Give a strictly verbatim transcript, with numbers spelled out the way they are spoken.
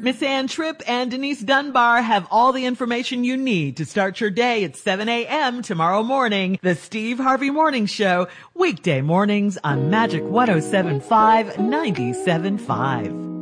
Miss Ann Tripp and Denise Dunbar have all the information you need to start your day at seven a.m. tomorrow morning. The Steve Harvey Morning Show, weekday mornings on Magic one oh seven point five, ninety-seven point five.